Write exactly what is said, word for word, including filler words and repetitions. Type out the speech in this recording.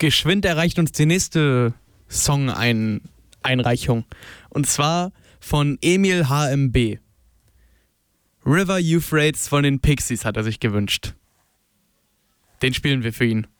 geschwind erreicht uns die nächste Song-Einreichung. Und zwar von Emil H M B. River Euphrates von den Pixies hat er sich gewünscht. Den spielen wir für ihn.